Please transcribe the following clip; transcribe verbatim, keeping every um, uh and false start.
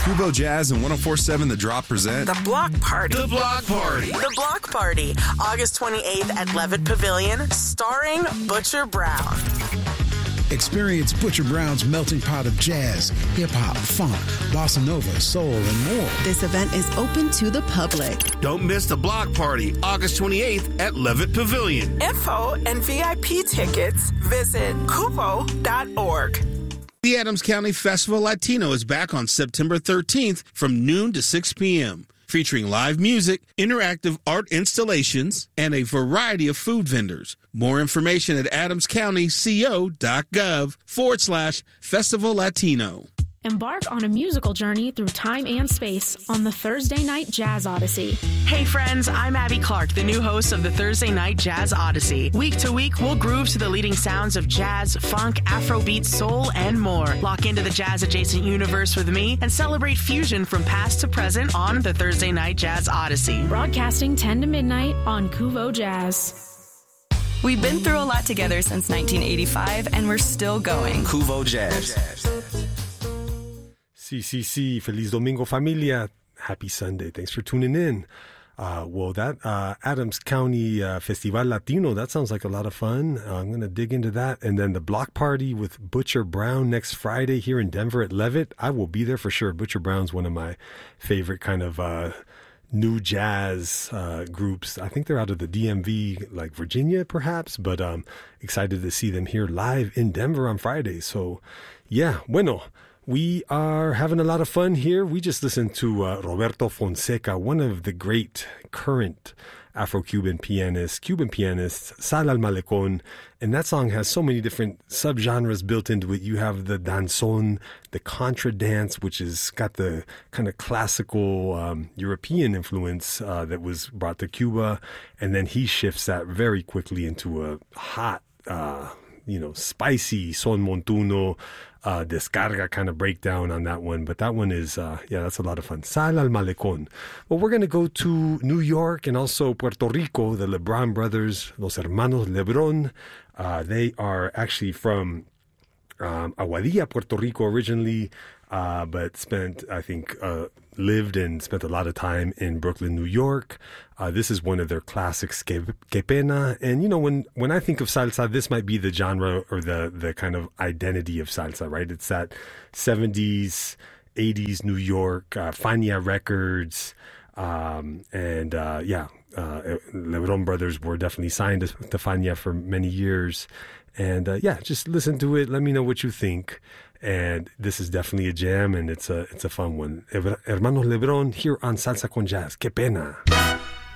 Kubo Jazz and one oh four point seven The Drop present The Block Party. The Block Party. The Block Party, August twenty-eighth at Levitt Pavilion, starring Butcher Brown. Experience Butcher Brown's melting pot of jazz, hip-hop, funk, bossa nova, soul, and more. This event is open to the public. Don't miss The Block Party, August twenty-eighth at Levitt Pavilion. Info and V I P tickets, visit kubo dot org. The Adams County Festival Latino is back on September thirteenth from noon to six p.m., featuring live music, interactive art installations, and a variety of food vendors. More information at adamscountyco.gov forward slash Festival Latino. Embark on a musical journey through time and space on the Thursday Night Jazz Odyssey. Hey friends, I'm Abby Clark, the new host of the Thursday Night Jazz Odyssey. Week to week, we'll groove to the leading sounds of jazz, funk, Afrobeat, soul, and more. Lock into the jazz-adjacent universe with me and celebrate fusion from past to present on the Thursday Night Jazz Odyssey. Broadcasting ten to midnight on Kuvo Jazz. We've been through a lot together since nineteen eighty-five, and we're still going. Kuvo Jazz. C C C, Feliz Domingo Familia. Happy Sunday. Thanks for tuning in. Uh, well, that uh, Adams County uh, Festival Latino, that sounds like a lot of fun. Uh, I'm going to dig into that. And then the Block Party with Butcher Brown next Friday here in Denver at Levitt. I will be there for sure. Butcher Brown's one of my favorite kind of uh, new jazz uh, groups. I think they're out of the D M V, like Virginia perhaps, but um, excited to see them here live in Denver on Friday. So, yeah, bueno. We are having a lot of fun here. We just listened to uh, Roberto Fonseca, one of the great current Afro-Cuban pianists, Cuban pianists, Sal al Malecon. And that song has so many different subgenres built into it. You have the danzón, the contra dance, which has got the kind of classical um, European influence uh, that was brought to Cuba. And then he shifts that very quickly into a hot, uh, you know, spicy son montuno, Uh, descarga kind of breakdown on that one. But that one is, uh, yeah, that's a lot of fun. Sal al Malecón. Well, we're going to go to New York and also Puerto Rico. The LeBron brothers, los hermanos Lebron, uh, they are actually from um, Aguadilla, Puerto Rico originally, uh, but spent, I think, uh, lived and spent a lot of time in Brooklyn, New York. Uh, this is one of their classics, Que, Que Pena. And, you know, when, when I think of salsa, this might be the genre or the, the kind of identity of salsa, right? It's that seventies, eighties New York, uh, Fania Records. Um, and, uh, yeah, uh, Lebron brothers were definitely signed to, to Fania for many years. And, uh, yeah, just listen to it. Let me know what you think. And this is definitely a jam, and it's a, it's a fun one. Hermanos Lebron here on Salsa con Jazz. Que Pena.